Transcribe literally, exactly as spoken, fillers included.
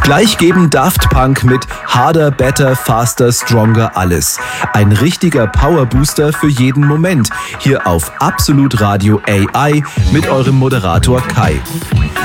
Gleich geben Daft Punk mit Harder, Better, Faster, Stronger alles. Ein richtiger Powerbooster für jeden Moment. Hier auf Absolut Radio A I mit eurem Moderator Kai.